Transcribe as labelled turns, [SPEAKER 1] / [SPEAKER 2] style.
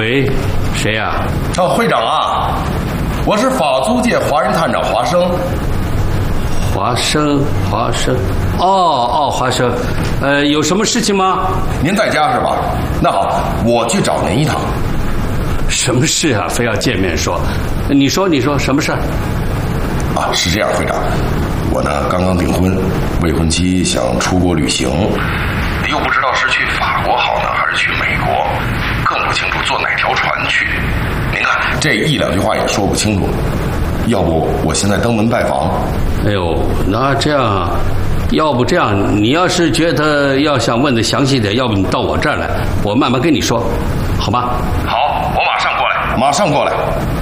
[SPEAKER 1] 喂，谁呀？
[SPEAKER 2] 会长啊，我是法租界华人探长华生。
[SPEAKER 1] 华生，华生，有什么事情吗？
[SPEAKER 2] 您在家是吧？那好，我去找您一趟。
[SPEAKER 1] 什么事啊？非要见面说？你说什么事？
[SPEAKER 2] 啊，是这样，会长，我呢刚刚订婚，未婚妻想出国旅行，又不知道是去法国好呢，还是去美国，更不清楚坐哪条船去。您看这一两句话也说不清楚，要不我现在登门拜访？
[SPEAKER 1] 哎呦，那这样啊，要不这样，你要是觉得要想问的详细点，要不你到我这儿来，我慢慢跟你说，好吧？
[SPEAKER 2] 好，我马上过来。